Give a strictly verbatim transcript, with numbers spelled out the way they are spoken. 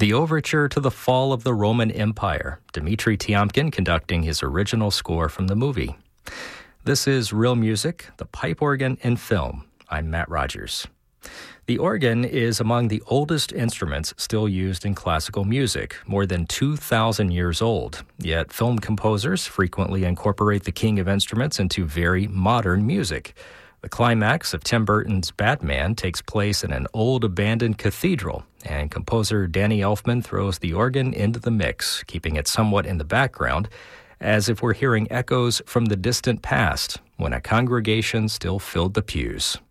The overture to the fall of the Roman Empire, Dmitri Tiomkin conducting his original score from the movie. This is Real Music, the pipe organ in film. I'm Matt Rogers. The organ is among the oldest instruments still used in classical music, more than two thousand years old. Yet film composers frequently incorporate the king of instruments into very modern music. The climax of Tim Burton's Batman takes place in an old abandoned cathedral, and composer Danny Elfman throws the organ into the mix, keeping it somewhat in the background, as if we're hearing echoes from the distant past when a congregation still filled the pews.